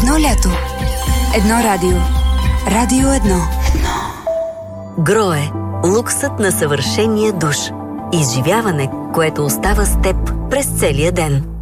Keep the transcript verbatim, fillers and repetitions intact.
Едно лято. Едно радио. Радио едно. Едно. Грое. Луксът на съвършения душ. Изживяване, което остава с теб през целия ден.